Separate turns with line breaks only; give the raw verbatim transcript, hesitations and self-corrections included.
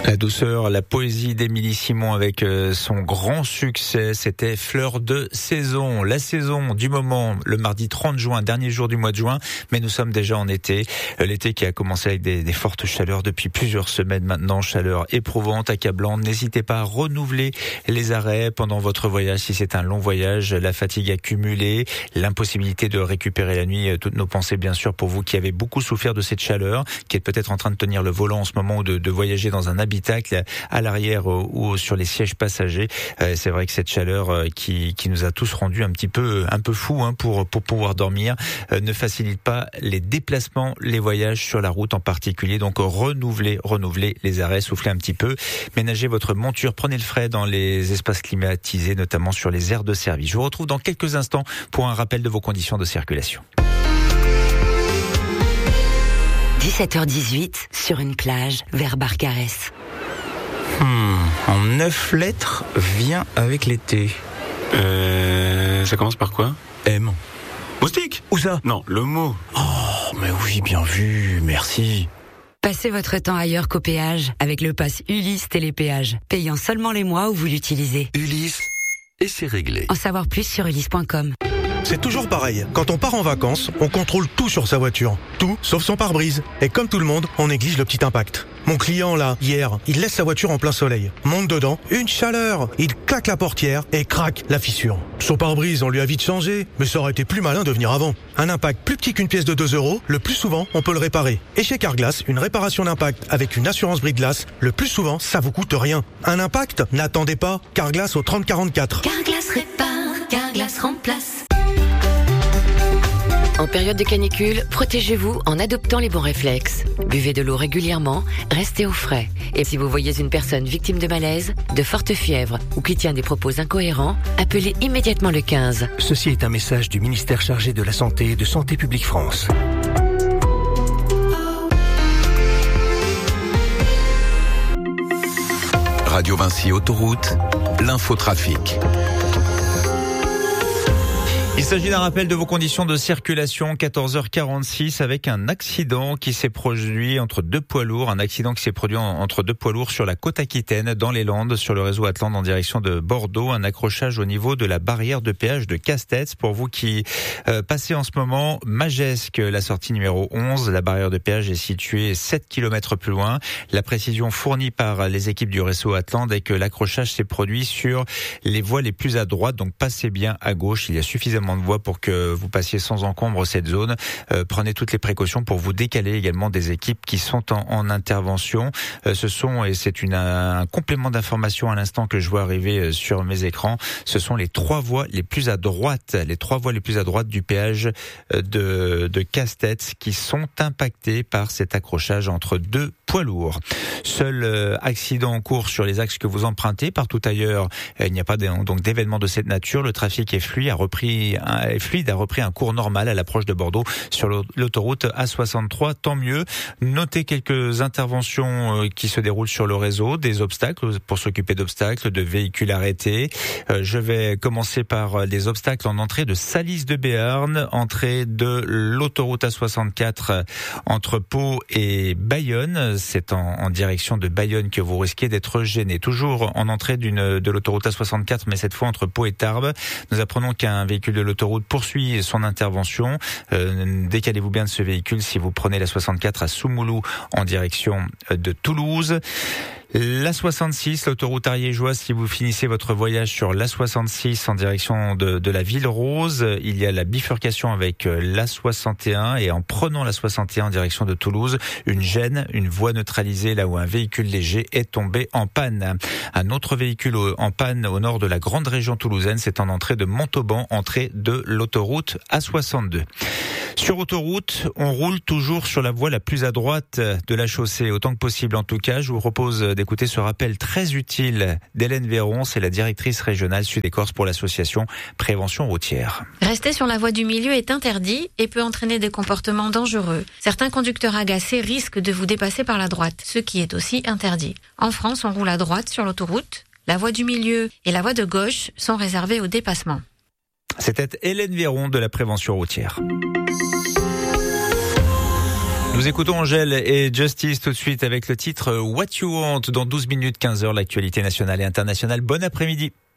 La douceur, la poésie d'Émilie Simon avec son grand succès, c'était Fleur de saison. La saison du moment, le mardi trente juin, dernier jour du mois de juin, mais nous sommes déjà en été. L'été qui a commencé avec des, des fortes chaleurs depuis plusieurs semaines maintenant, chaleur éprouvante, accablante. N'hésitez pas à renouveler les arrêts pendant votre voyage si c'est un long voyage, la fatigue accumulée, l'impossibilité de récupérer la nuit. Toutes nos pensées bien sûr pour vous qui avez beaucoup souffert de cette chaleur, qui êtes peut-être en train de tenir le volant en ce moment ou de, de voyager dans un habitacle à l'arrière ou sur les sièges passagers. C'est vrai que cette chaleur qui, qui nous a tous rendus un petit peu, un peu fous hein, pour, pour pouvoir dormir ne facilite pas les déplacements, les voyages sur la route en particulier. Donc renouvelez, renouvelez les arrêts, soufflez un petit peu, ménagez votre monture, prenez le frais dans les espaces climatisés, notamment sur les aires de service. Je vous retrouve dans quelques instants pour un rappel de vos conditions de circulation.
dix-sept heures dix-huit, sur une plage, vers Barcarès.
Hmm, en neuf lettres, vient avec l'été.
Euh, ça commence par quoi?
M.
Moustique?
Où ça?
Non, le mot.
Oh, mais oui, bien vu, merci.
Passez votre temps ailleurs qu'au péage, avec le pass Ulysse Télépéage, payant seulement les mois où vous l'utilisez.
Ulysse, et c'est réglé.
En savoir plus sur ulysse point com.
C'est toujours pareil. Quand on part en vacances, on contrôle tout sur sa voiture. Tout, sauf son pare-brise. Et comme tout le monde, on néglige le petit impact. Mon client, là, hier, il laisse sa voiture en plein soleil. Monte dedans, une chaleur. Il claque la portière et craque la fissure. Son pare-brise, on lui a vite changé, mais ça aurait été plus malin de venir avant. Un impact plus petit qu'une pièce de deux euros, le plus souvent, on peut le réparer. Et chez Carglass, une réparation d'impact avec une assurance brise-glace, le plus souvent, ça vous coûte rien. Un impact? N'attendez pas. Carglass au trente quarante-quatre.
Carglass répare, Carglass remplace.
En période de canicule, protégez-vous en adoptant les bons réflexes. Buvez de l'eau régulièrement, restez au frais. Et si vous voyez une personne victime de malaise, de forte fièvre ou qui tient des propos incohérents, appelez immédiatement le quinze.
Ceci est un message du ministère chargé de la Santé et de Santé publique France.
Radio Vinci Autoroute, l'infotrafic.
Il s'agit d'un rappel de vos conditions de circulation, quatorze heures quarante-six, avec un accident qui s'est produit entre deux poids lourds, un accident qui s'est produit entre deux poids lourds sur la côte aquitaine, dans les Landes, sur le réseau Atlante en direction de Bordeaux, un accrochage au niveau de la barrière de péage de Castets. Pour vous qui euh, passez en ce moment Magesque, la sortie numéro onze, la barrière de péage est située sept kilomètres plus loin. La précision fournie par les équipes du réseau Atlante est que l'accrochage s'est produit sur les voies les plus à droite, donc passez bien à gauche, il y a suffisamment de voies pour que vous passiez sans encombre cette zone. Euh, prenez toutes les précautions pour vous décaler également des équipes qui sont en, en intervention. Euh, ce sont, et c'est une, un complément d'information à l'instant que je vois arriver sur mes écrans, ce sont les trois voies les plus à droite, les trois voies les plus à droite du péage de, de Castets qui sont impactées par cet accrochage entre deux poids lourds. Seul euh, accident en cours sur les axes que vous empruntez. Partout ailleurs, euh, il n'y a pas de, donc d'événements de cette nature. Le trafic est fluide, a repris un, fluide, a repris un cours normal à l'approche de Bordeaux sur l'autoroute A soixante-trois. Tant mieux. Notez quelques interventions euh, qui se déroulent sur le réseau, des obstacles pour s'occuper d'obstacles, de véhicules arrêtés. Euh, je vais commencer par les obstacles en entrée de Salis de Béarn, entrée de l'autoroute A soixante-quatre entre Pau et Bayonne. C'est en, en direction de Bayonne que vous risquez d'être gêné. Toujours en entrée d'une de l'autoroute A soixante-quatre, mais cette fois entre Pau et Tarbes. Nous apprenons qu'un véhicule de l'autoroute poursuit son intervention. Euh, décalez-vous bien de ce véhicule si vous prenez la soixante-quatre à Soumoulou en direction de Toulouse. L'A soixante-six, l'autoroute ariégeoise, si vous finissez votre voyage sur l'A soixante-six en direction de, de la Ville Rose, il y a la bifurcation avec l'A soixante et un et en prenant l'A soixante et un en direction de Toulouse, une gêne, une voie neutralisée là où un véhicule léger est tombé en panne. Un autre véhicule en panne au nord de la grande région toulousaine, c'est en entrée de Montauban, entrée de l'autoroute A soixante-deux. Sur autoroute, on roule toujours sur la voie la plus à droite de la chaussée, autant que possible en tout cas. Je vous propose d'écouter ce rappel très utile d'Hélène Véron, c'est la directrice régionale Sud-et-Corse pour l'association Prévention Routière.
Rester sur la voie du milieu est interdit et peut entraîner des comportements dangereux. Certains conducteurs agacés risquent de vous dépasser par la droite, ce qui est aussi interdit. En France, on roule à droite sur l'autoroute. La voie du milieu et la voie de gauche sont réservées au dépassement.
C'était Hélène Véron de la Prévention Routière. Nous écoutons Angèle et Justice tout de suite avec le titre What You Want dans douze minutes quinze heures, l'actualité nationale et internationale. Bon après-midi.